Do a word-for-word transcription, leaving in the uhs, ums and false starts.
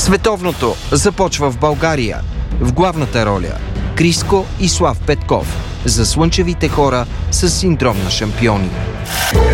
Световното започва в България. В главната роля Криско и Слав Петков за слънчевите хора с синдром на шампиони.